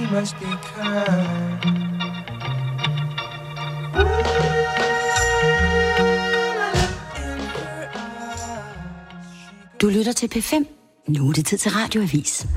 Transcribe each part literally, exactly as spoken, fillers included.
must be kind. Du lytter til P fem. Nu er det tid til Radioavis.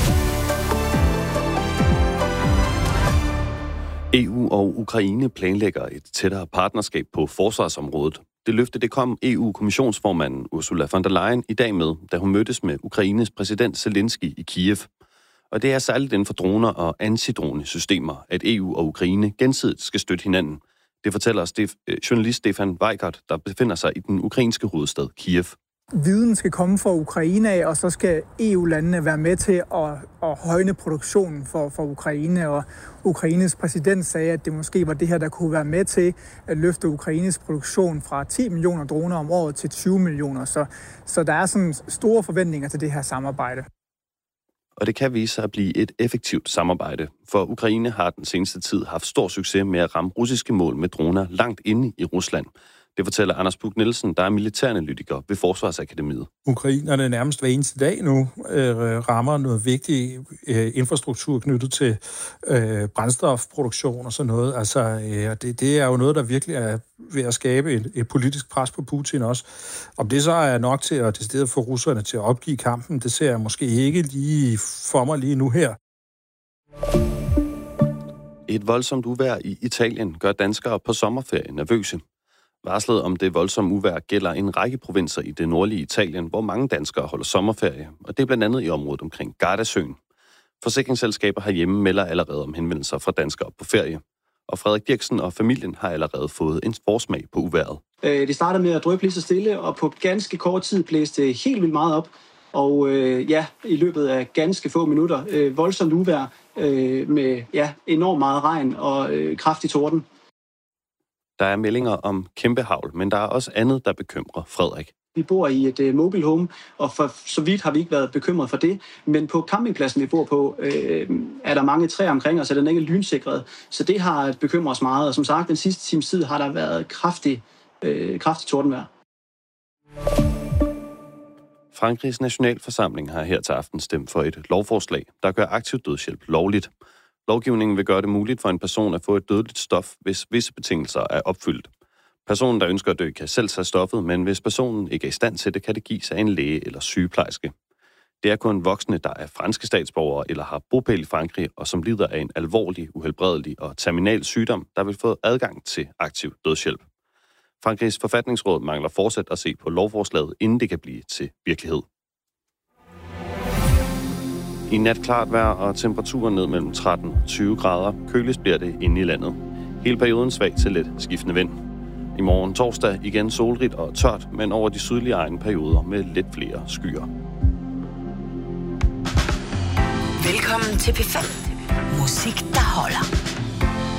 E U og Ukraine planlægger et tættere partnerskab på forsvarsområdet. Det løfte det kom E U-kommissionsformanden Ursula von der Leyen i dag med, da hun mødtes med Ukraines præsident Zelensky i Kiev. Og det er særligt inden for droner og antidronesystemer, at E U og Ukraine gensidigt skal støtte hinanden. Det fortæller Stef- journalist Stefan Weikart, der befinder sig i den ukrainske hovedstad Kiev. Viden skal komme fra Ukraine af, og så skal E U-landene være med til at, at højne produktionen for, for Ukraine. Og Ukraines præsident sagde, at det måske var det her, der kunne være med til at løfte Ukraines produktion fra ti millioner droner om året til tyve millioner. Så, så der er sådan store forventninger til det her samarbejde. Og det kan vise sig at blive et effektivt samarbejde, for Ukraine har den seneste tid haft stor succes med at ramme russiske mål med droner langt inde i Rusland. Det fortæller Anders Buch Nielsen, der er militæranalytiker ved Forsvarsakademiet. Ukrainerne nærmest hver eneste dag nu øh, rammer noget vigtig øh, infrastruktur knyttet til øh, brændstofproduktion og sådan noget. Altså, øh, det, det er jo noget, der virkelig er ved at skabe et, et politisk pres på Putin også. Om det så er nok til at decidere få russerne til at opgive kampen, det ser jeg måske ikke lige for mig lige nu her. Et voldsomt uvejr i Italien gør danskere på sommerferie nervøse. Varslet om det voldsomme uvejr gælder en række provinser i det nordlige Italien, hvor mange danskere holder sommerferie, og det er blandt andet i området omkring Gardasøen. Forsikringsselskaber herhjemme melder allerede om henvendelser fra danskere på ferie, og Frederik Dirksen og familien har allerede fået en forsmag på uvejret. Det startede med at dryppe lige så stille, og på ganske kort tid blæste det helt vildt meget op. Og øh, ja, i løbet af ganske få minutter, øh, voldsomt uvejr øh, med ja, enormt meget regn og øh, kraftig torden. Der er meldinger om kæmpe hagl, men der er også andet, der bekymrer Frederik. Vi bor i et uh, mobile home, og for så vidt har vi ikke været bekymret for det. Men på campingpladsen, vi bor på, øh, er der mange træer omkring os, så den er ikke lynsikret. Så det har bekymret os meget. Og som sagt, den sidste times tid har der været kraftig, øh, kraftig tordenvejr. Frankrigs nationalforsamling har her til aften stemt for et lovforslag, der gør aktiv dødshjælp lovligt. Lovgivningen vil gøre det muligt for en person at få et dødeligt stof, hvis visse betingelser er opfyldt. Personen, der ønsker at dø, kan selv tage stoffet, men hvis personen ikke er i stand til det, kan det gives af en læge eller sygeplejerske. Det er kun voksne, der er franske statsborgere eller har bopæl i Frankrig, og som lider af en alvorlig, uhelbredelig og terminal sygdom, der vil få adgang til aktiv dødshjælp. Frankrigs forfatningsråd mangler fortsat at se på lovforslaget, inden det kan blive til virkelighed. I nat klart vejr og temperaturer ned mellem tretten og tyve grader. Køligst bliver det inde i landet. Hele perioden svag til let skiftende vind. I morgen torsdag igen solrigt og tørt, men over de sydlige egne perioder med lidt flere skyer. Velkommen til P fem. Musik, der holder.